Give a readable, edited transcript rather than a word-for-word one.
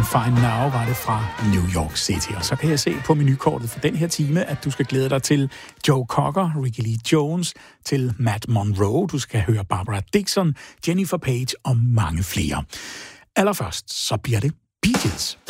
Fine Now var det fra New York City. Og så kan jeg se på menukortet for den her time, at du skal glæde dig til Joe Cocker, Ricky Lee Jones, til Matt Monroe. Du skal høre Barbara Dickson, Jennifer Page og mange flere. Allerførst, så bliver det Bee Gees.